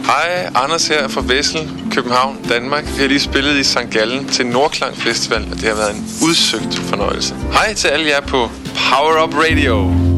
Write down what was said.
Hej, Anders her fra Vessel, København, Danmark. Vi har lige spillet i St. Gallen til Nordklang Festival, og det har været en udsøgt fornøjelse. Hej til alle jer på Power Up Radio.